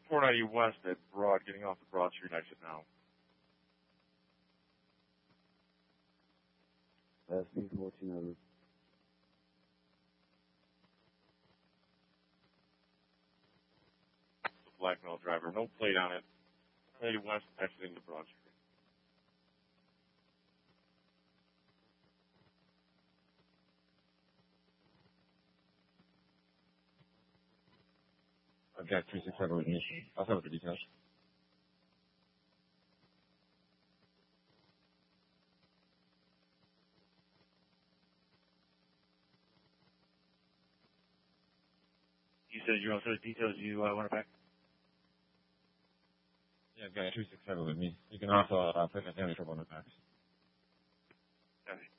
490 West at Broad, getting off the Broad Street exit now. SP 1400. Black male driver, no plate on it. 490 West, exiting the Broad Street. I've got 367 with me. I'll have the details. You said you also the details you want it back? Yeah, I've got 367 with me. You can also put that damage trouble on the backs. Okay.